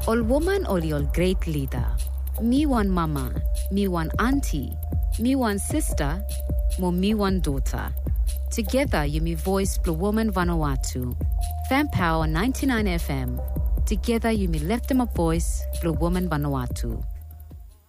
All woman or your great leader. Me one mama, me one auntie, me one sister, mo me one daughter. Together you me voice Blue Woman Vanuatu. Fan Power 99 FM. Together you me lift them up voice Blue Woman Vanuatu.